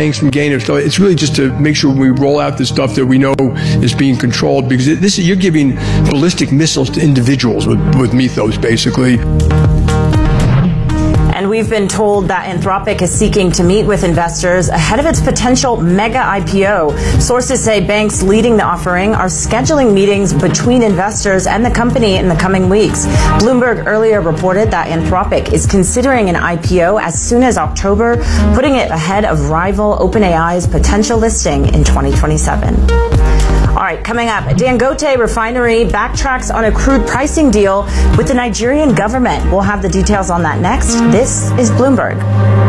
saying some gain of stuff. It's really just to make sure when we roll out this stuff that we know is being controlled, because you're giving ballistic missiles to individuals with Mythos, basically. And we've been told that Anthropic is seeking to meet with investors ahead of its potential mega IPO. Sources say banks leading the offering are scheduling meetings between investors and the company in the coming weeks. Bloomberg earlier reported that Anthropic is considering an IPO as soon as October, putting it ahead of rival OpenAI's potential listing in 2027. All right, coming up, Dangote Refinery backtracks on a crude pricing deal with the Nigerian government. We'll have the details on that next. This is Bloomberg.